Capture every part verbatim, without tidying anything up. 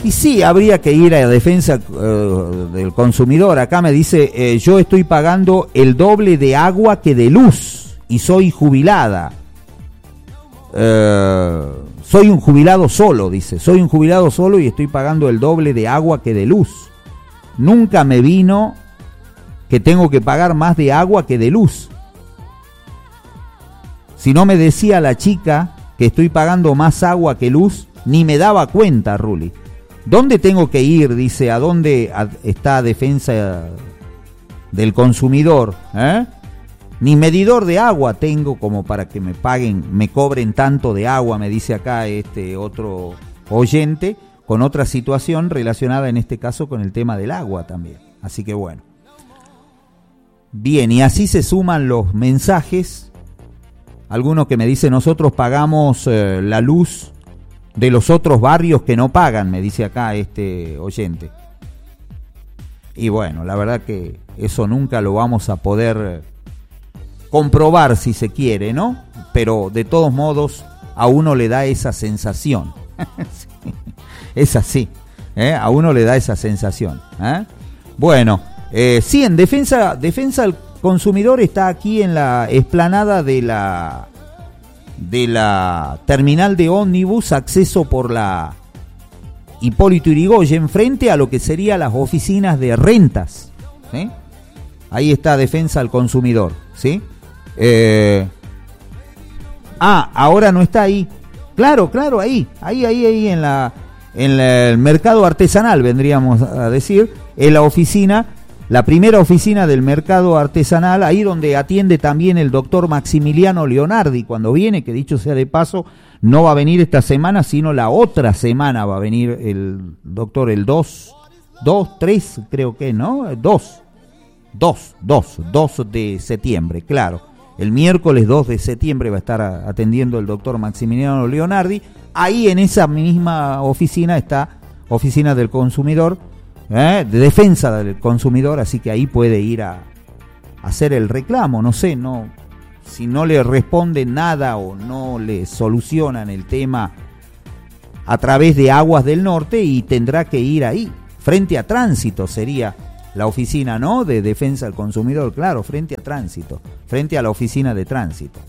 Y sí, habría que ir a defensa uh, del consumidor. Acá me dice, eh, yo estoy pagando el doble de agua que de luz y soy jubilada. Eh, soy un jubilado solo, dice. Soy un jubilado solo y estoy pagando el doble de agua que de luz. Nunca me vino que tengo que pagar más de agua que de luz. Si no me decía la chica que estoy pagando más agua que luz, ni me daba cuenta, Ruli. ¿Dónde tengo que ir? Dice, ¿a dónde está defensa del consumidor? ¿Eh? Ni medidor de agua tengo como para que me paguen, me cobren tanto de agua, me dice acá este otro oyente, con otra situación relacionada en este caso con el tema del agua también. Así que bueno. Bien, y así se suman los mensajes. Algunos que me dicen, nosotros pagamos eh, la luz de los otros barrios que no pagan, me dice acá este oyente. Y bueno, la verdad que eso nunca lo vamos a poder comprobar si se quiere, ¿no? Pero de todos modos a uno le da esa sensación. Sí, es así, ¿eh? A uno le da esa sensación, ¿eh? Bueno, eh, sí, en defensa, defensa del consumidor está aquí en la explanada de la de la terminal de ómnibus, acceso por la Hipólito Yrigoyen, frente a lo que serían las oficinas de rentas, ¿sí? Ahí está defensa al consumidor, ¿sí? Eh, ah, ahora no está ahí. Claro, claro, ahí, ahí, ahí, ahí en la en la, el mercado artesanal, vendríamos a decir, en la oficina, la primera oficina del mercado artesanal, ahí donde atiende también el doctor Maximiliano Leonardi cuando viene, que dicho sea de paso, no va a venir esta semana, sino la otra semana va a venir el doctor, el dos, dos, tres, creo que, ¿no? dos, dos, dos, dos de septiembre, claro. El miércoles dos de septiembre va a estar atendiendo el doctor Maximiliano Leonardi. Ahí en esa misma oficina está Oficina del Consumidor, ¿eh? De defensa del consumidor, así que ahí puede ir a, a hacer el reclamo. No sé, no, si no le responde nada o no le solucionan el tema a través de Aguas del Norte, y tendrá que ir ahí, frente a Tránsito sería la oficina, ¿no? De defensa del consumidor, claro, frente a Tránsito, frente a la oficina de Tránsito.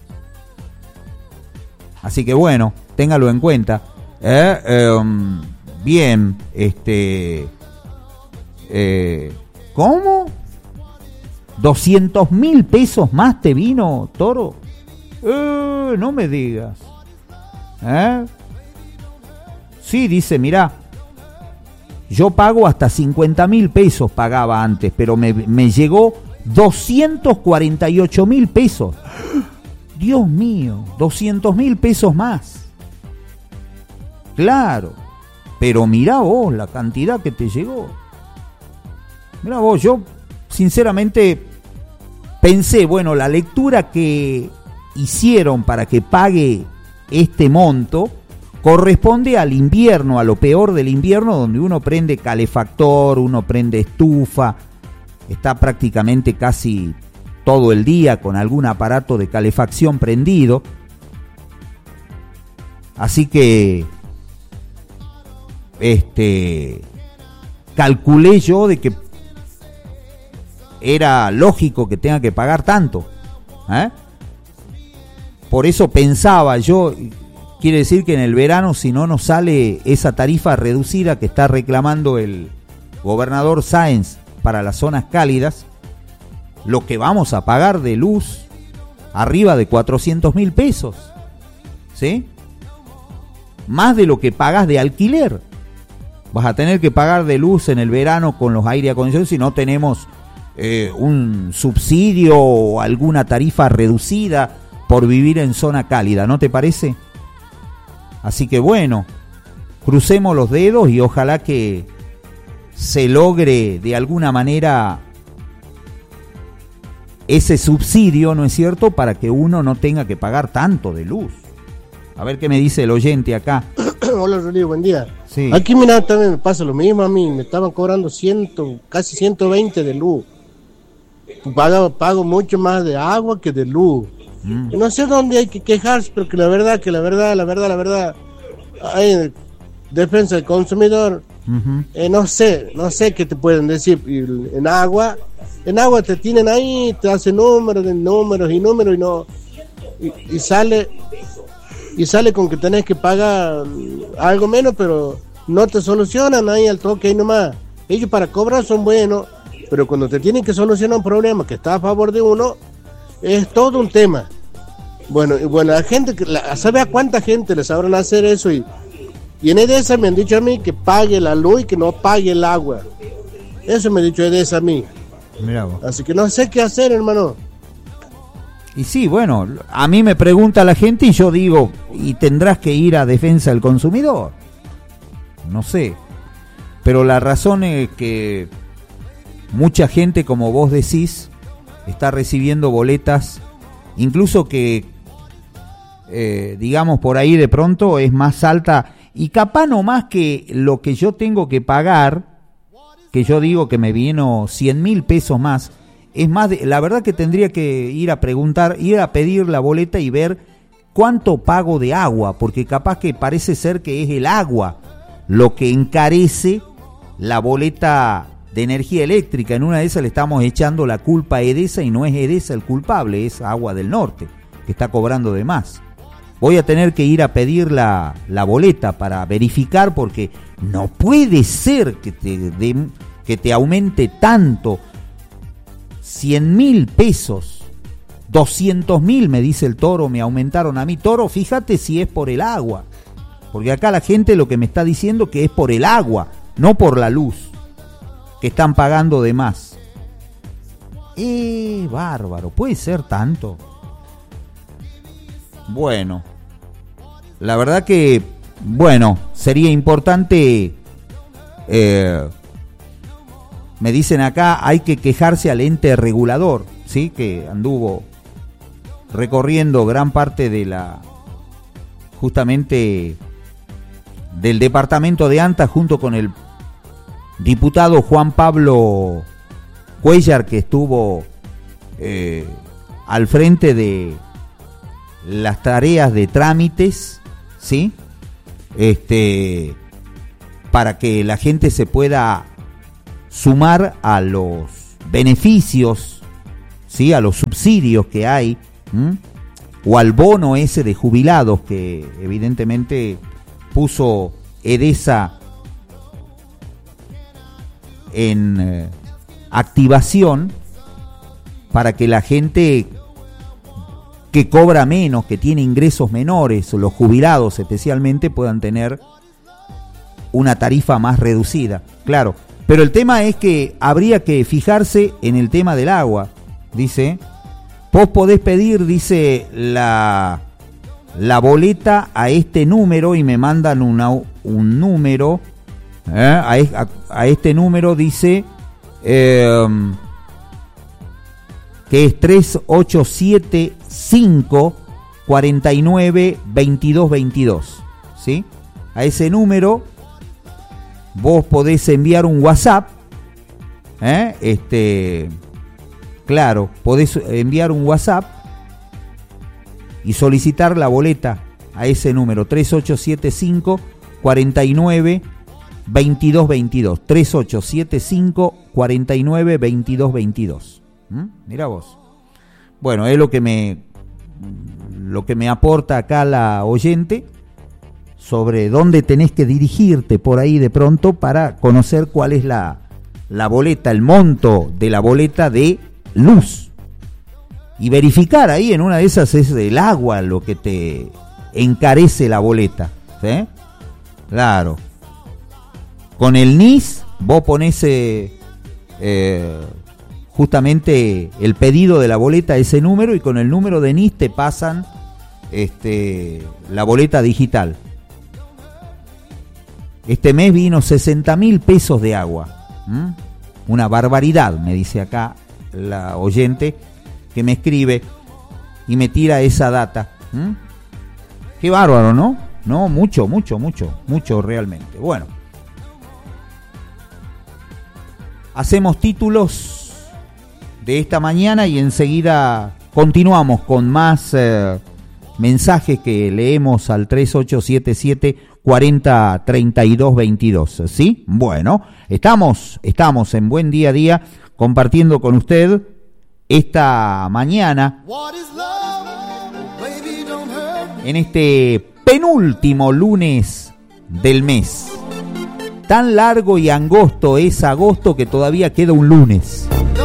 Así que bueno, téngalo en cuenta. Eh, eh, bien, este, eh, ¿cómo? ¿doscientos mil pesos más te vino, Toro? Eh, no me digas. ¿Eh? Sí, dice, mirá, yo pago hasta cincuenta mil pesos, pagaba antes, pero me, me llegó doscientos cuarenta y ocho mil pesos. Dios mío, doscientos mil pesos más. Claro, pero mirá vos la cantidad que te llegó. Mirá vos, yo sinceramente pensé, bueno, la lectura que hicieron para que pague este monto corresponde al invierno, a lo peor del invierno, donde uno prende calefactor, uno prende estufa, está prácticamente casi todo el día con algún aparato de calefacción prendido. Así que este calculé yo de que era lógico que tenga que pagar tanto, ¿eh? Por eso pensaba yo, quiere decir que en el verano, si no nos sale esa tarifa reducida que está reclamando el gobernador Sáenz para las zonas cálidas, lo que vamos a pagar de luz arriba de cuatrocientos mil pesos, ¿sí? Más de lo que pagas de alquiler. Vas a tener que pagar de luz en el verano con los aire acondicionados si no tenemos eh, un subsidio o alguna tarifa reducida por vivir en zona cálida, ¿no te parece? Así que bueno, crucemos los dedos y ojalá que se logre de alguna manera ese subsidio, ¿no es cierto?, para que uno no tenga que pagar tanto de luz. A ver qué me dice el oyente acá. Hola, Rodrigo, buen día. Sí. Aquí, mira, también me pasa lo mismo a mí. Me estaban cobrando ciento, casi ciento veinte de luz. Pago, pago mucho más de agua que de luz. Mm. No sé dónde hay que quejarse, pero que la verdad, que la verdad, la verdad, la verdad, hay defensa del consumidor. Uh-huh. Eh, no sé, no sé qué te pueden decir. En agua, en agua te tienen ahí, te hacen números, números y números y no, y, y sale, y sale con que tenés que pagar algo menos, pero no te solucionan ahí al toque ahí nomás. Ellos para cobrar son buenos, pero cuando te tienen que solucionar un problema que está a favor de uno, es todo un tema. Bueno, y bueno, la gente, la, ¿sabe a cuánta gente les sabrán hacer eso? Y, y en Edesa me han dicho a mí que pague la luz y que no pague el agua. Eso me ha dicho Edesa a mí. Mirá vos. Así que no sé qué hacer, hermano. Y sí, bueno, a mí me pregunta la gente y yo digo, y tendrás que ir a defensa del consumidor. No sé. Pero la razón es que mucha gente, como vos decís, está recibiendo boletas, incluso que, eh, digamos, por ahí de pronto es más alta, y capaz no más que lo que yo tengo que pagar, que yo digo que me vino cien mil pesos más, es más, de, la verdad que tendría que ir a preguntar, ir a pedir la boleta y ver cuánto pago de agua, porque capaz que parece ser que es el agua lo que encarece la boleta de energía eléctrica. En una de esas le estamos echando la culpa a Edesa y no es Edesa el culpable, es Agua del Norte, que está cobrando de más. Voy a tener que ir a pedir la, la boleta para verificar, porque no puede ser que te, de, que te aumente tanto. cien mil pesos, doscientos mil me dice el Toro, me aumentaron a mí. Toro, fíjate si es por el agua, porque acá la gente lo que me está diciendo que es por el agua, no por la luz, que están pagando de más. Eh, bárbaro, ¿puede ser tanto? Bueno, la verdad que, bueno, sería importante, eh, me dicen acá, hay que quejarse al ente regulador, ¿sí? Que anduvo recorriendo gran parte de la, justamente, del departamento de Anta junto con el diputado Juan Pablo Cuellar, que estuvo eh, al frente de las tareas de trámites, ¿sí? Este, para que la gente se pueda sumar a los beneficios, ¿sí? A los subsidios que hay, ¿m? O al bono ese de jubilados que evidentemente puso Edesa en eh, activación para que la gente que cobra menos, que tiene ingresos menores, los jubilados especialmente, puedan tener una tarifa más reducida. Claro, pero el tema es que habría que fijarse en el tema del agua. Dice, vos podés pedir, dice, la, la boleta a este número y me mandan una, un número, ¿eh? a, a, a este número dice eh, que es tres ocho siete cinco cuatro nueve veintidós veintidós, ¿sí? A ese número vos podés enviar un WhatsApp, ¿eh? Este, claro, podés enviar un WhatsApp y solicitar la boleta a ese número tres ocho siete cinco cuatro nueve veintidós veintidós, tres ocho siete cinco cuatro nueve veintidós veintidós. ¿Mm? Mira vos. Bueno, es lo que me lo que me aporta acá la oyente sobre dónde tenés que dirigirte por ahí de pronto para conocer cuál es la, la boleta, el monto de la boleta de luz. Y verificar ahí, en una de esas es el agua lo que te encarece la boleta, ¿sí? Claro. Con el N I S vos ponés eh, eh, justamente el pedido de la boleta a ese número, y con el número de N I S te pasan este, la boleta digital. Este mes vino sesenta mil pesos de agua. ¿Mm? Una barbaridad, me dice acá la oyente que me escribe y me tira esa data. ¿Mm? Qué bárbaro, ¿no? No, mucho, mucho, mucho, mucho realmente. Bueno. Hacemos títulos de esta mañana y enseguida continuamos con más eh, mensajes que leemos al tres ocho siete siete cuarenta treinta y dos veintidós, ¿sí? Bueno, estamos, estamos en Buen Día a Día compartiendo con usted esta mañana, en este penúltimo lunes del mes. Tan largo y angosto es agosto que todavía queda un lunes.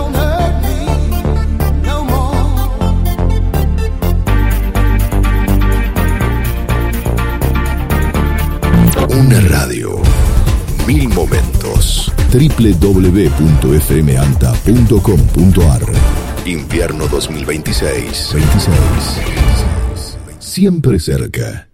Una radio, mil momentos. doble u doble u doble u punto f m anta punto com punto a r. Invierno dos mil veintiséis. veintiséis. Siempre cerca.